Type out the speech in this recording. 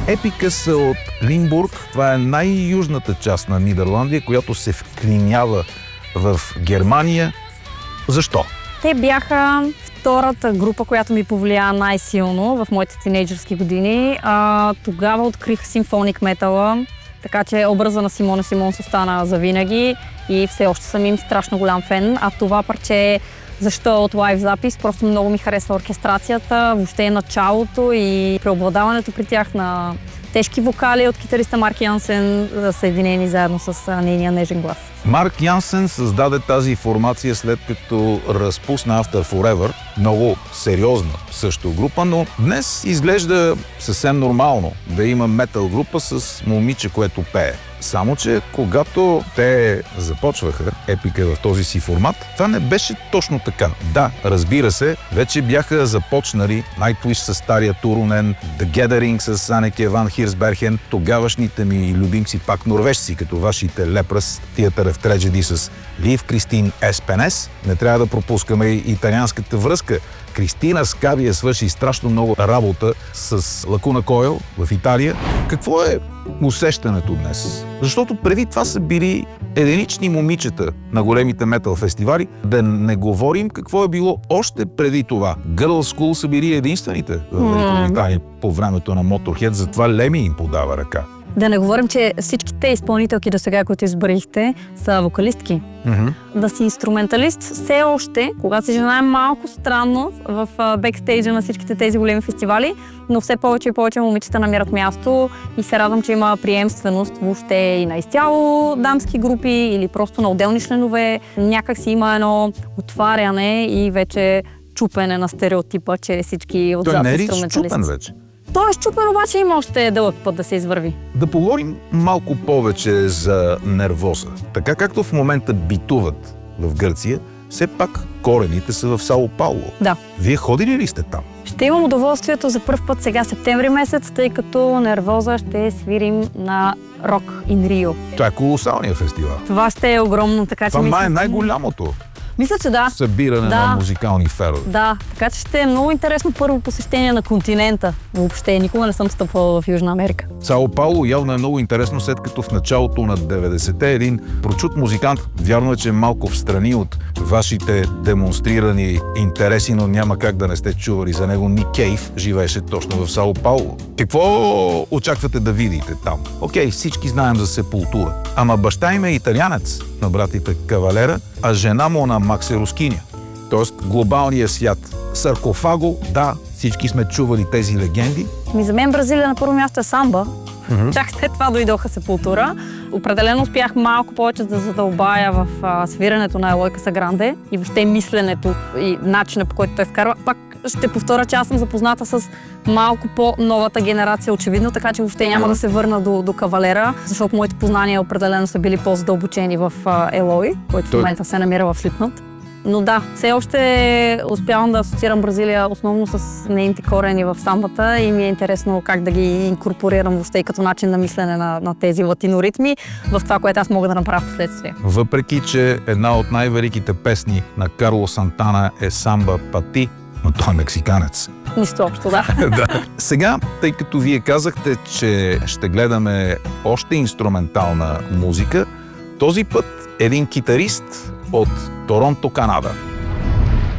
Епика са от Лимбург. Това е най-южната част на Нидерландия, която се вклинява в Германия. Защо? Те бяха втората група, която ми повлия най-силно в моите тинейджърски години. Тогава открих симфоник метала, така че образа на Симона Симонс остана завинаги и все още съм им страшно голям фен. А това парче, защо от лайв запис, просто много ми харесва оркестрацията, въобще началото и преобладаването при тях на тежки вокали от китариста Марк Янсен, съединени заедно с нейния нежен глас. Марк Янсен създаде тази формация след като разпусна After Forever, много сериозна също група, но днес изглежда съвсем нормално да има метал група с момиче, което пее. Само че когато те започваха Епика в този си формат, това не беше точно така. Да, разбира се, вече бяха започнали Nightwish с Стария Турунен, The Gathering с Анеке Ван Хирсберхен, тогавашните ми любимци пак норвежци, като вашите Лепрас, Theatre of Tragedy с Лив Кристин Еспенес. Не трябва да пропускаме и италианската връзка. Кристина Скабия свърши страшно много работа с Лакуна Койл в Италия. Какво е усещането днес? Защото преди това са били единични момичета на големите метал фестивали. Да не говорим какво е било още преди това. Girls School са били единствените в Великобритания по времето на Motorhead, затова Леми им подава ръка. Да не говорим, че всичките изпълнителки до сега, които изборихте, са вокалистки. Да си инструменталист все още, когато си жена, е малко странно в бекстейджа на всичките тези големи фестивали, но все повече и повече момичета намират място и се радвам, че има приемственост въобще и на изцяло дамски групи или просто на отделни членове. Някак си има едно отваряне и вече чупене на стереотипа, че всички отзад инструменталисти. Той не е ли чупен вече? Той е щупен, обаче има още дълъг път да се извърви. Да поговорим малко повече за Нервоза. Така както в момента битуват в Гърция, все пак корените са в Сао Пауло. Да. Вие ходили ли сте там? Ще имам удоволствието за пръв път сега септември месец, тъй като Нервоза ще свирим на Rock in Rio. Това е колосалния фестивал. Това ще е огромно, така че това е най-голямото. Мисля, че да. Събиране на музикални ферове. Да, така че ще е много интересно първо посещение на континента. Въобще никога не съм стъпвала в Южна Америка. Сао Пауло явно е много интересно, след като в началото на 90-те един прочут музикант, вярно е, че е малко встрани от вашите демонстрирани интереси, но няма как да не сте чували за него. Ник Кейв живееше точно в Сао Пауло. Какво очаквате да видите там? Окей, всички знаем за Сепултура. Ама баща им е италианец на братите Кавалера, а жена му на Макс Ерускиня. Тоест глобалния свят. Саркофаго, да, всички сме чували тези легенди. За мен Бразилия на първо място е самба. Чак след това дойдоха Сепултура. Определено успях малко повече да задълбая в свирането на Елой Касагранде и въобще мисленето и начина, по който той вкарва. Пак ще повторя, че аз съм запозната с малко по-новата генерация, очевидно, така че въобще няма да се върна до Кавалера, защото моите познания определено са били по-задълбочени в Елой, който в момента се намира в Slipknot. Но да, все още успявам да асоциирам Бразилия основно с нейните корени в самбата и ми е интересно как да ги инкорпорирам въобще като начин на мислене на тези латиноритми в това, което аз мога да направя в последствие. Въпреки, че една от най-великите песни на Карло Сантана е Самба Пати, но той е мексиканец. Нищо общо, да. Да. Сега, тъй като вие казахте, че ще гледаме още инструментална музика, този път един китарист от Торонто, Канада.